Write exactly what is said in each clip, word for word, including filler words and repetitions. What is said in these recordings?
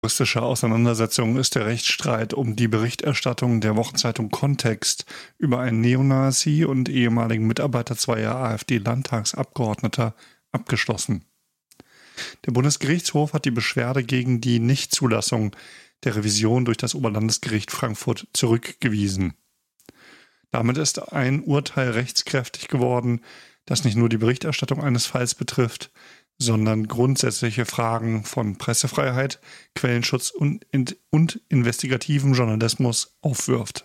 Juristische Auseinandersetzung ist der Rechtsstreit um die Berichterstattung der Wochenzeitung Kontext über einen Neonazi und ehemaligen Mitarbeiter zweier AfD-Landtagsabgeordneter abgeschlossen. Der Bundesgerichtshof hat die Beschwerde gegen die Nichtzulassung der Revision durch das Oberlandesgericht Frankfurt zurückgewiesen. Damit ist ein Urteil rechtskräftig geworden, das nicht nur die Berichterstattung eines Falls betrifft, sondern grundsätzliche Fragen von Pressefreiheit, Quellenschutz und, und investigativem Journalismus aufwirft.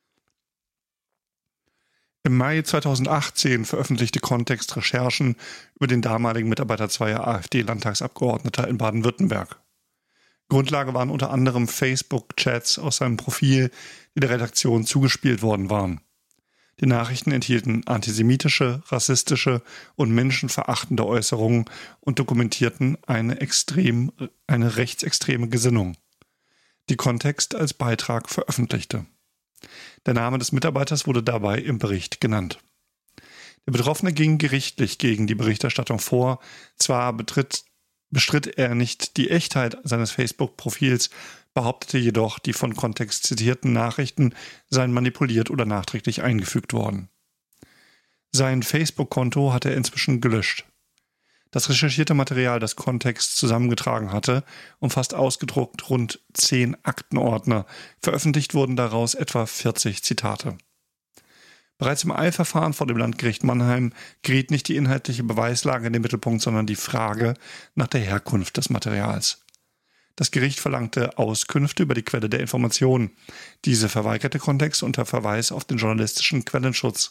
Im Mai zweitausendachtzehn veröffentlichte Kontext Recherchen über den damaligen Mitarbeiter zweier AfD-Landtagsabgeordneter in Baden-Württemberg. Grundlage waren unter anderem Facebook-Chats aus seinem Profil, die der Redaktion zugespielt worden waren. Die Nachrichten enthielten antisemitische, rassistische und menschenverachtende Äußerungen und dokumentierten eine, extrem, eine rechtsextreme Gesinnung, die Kontext als Beitrag veröffentlichte. Der Name des Mitarbeiters wurde dabei im Bericht genannt. Der Betroffene ging gerichtlich gegen die Berichterstattung vor. Zwar betritt, bestritt er nicht die Echtheit seines Facebook-Profils, behauptete jedoch, die von Kontext zitierten Nachrichten seien manipuliert oder nachträglich eingefügt worden. Sein Facebook-Konto hatte er inzwischen gelöscht. Das recherchierte Material, das Kontext zusammengetragen hatte, umfasst ausgedruckt rund zehn Aktenordner. Veröffentlicht wurden daraus etwa vierzig Zitate. Bereits im Eilverfahren vor dem Landgericht Mannheim geriet nicht die inhaltliche Beweislage in den Mittelpunkt, sondern die Frage nach der Herkunft des Materials. Das Gericht verlangte Auskünfte über die Quelle der Informationen. Diese verweigerte Kontext unter Verweis auf den journalistischen Quellenschutz.